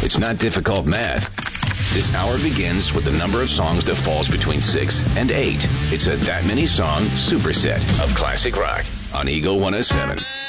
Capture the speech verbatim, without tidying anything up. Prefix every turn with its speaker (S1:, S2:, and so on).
S1: It's not difficult math. This hour begins with the number of songs that falls between six and eight. It's a That Many Song superset of classic rock on Eagle one oh seven.